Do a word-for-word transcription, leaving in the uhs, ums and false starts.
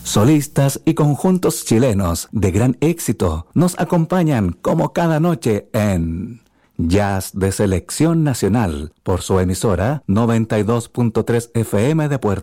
Solistas y conjuntos chilenos de gran éxito nos acompañan como cada noche en Jazz de Selección Nacional por su emisora noventa y dos punto tres F M de Puerto